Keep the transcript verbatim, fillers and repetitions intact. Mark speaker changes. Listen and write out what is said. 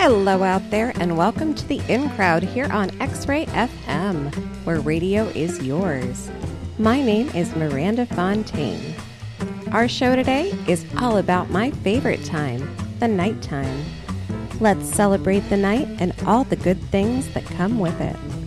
Speaker 1: Hello out there, and welcome to the In Crowd here on X-Ray F M, where radio is yours. My name is Miranda Fontaine. Our show today is all about my favorite time, the nighttime. Let's celebrate the night and all the good things that come with it.